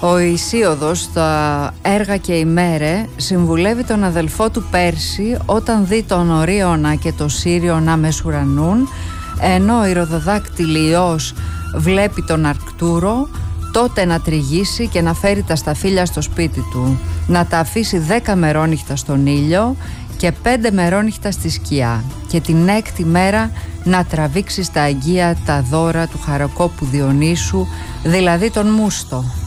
Ο Ησίωδος στα έργα και η Μέρε συμβουλεύει τον αδελφό του Πέρση όταν δει τον Ορίωνα και το Σύριο να μεσουρανούν, ενώ ο Ηροδοδάκτυλη Υιός βλέπει τον Αρκτούρο, τότε να τριγύσει και να φέρει τα σταφύλια στο σπίτι του, να τα αφήσει 10 μερόνυχτα στον ήλιο και 5 μερόνυχτα στη σκιά, και την 6η μέρα να τραβήξει στα αγγεία τα δώρα του χαροκόπου Διονύσου, δηλαδή τον Μούστο.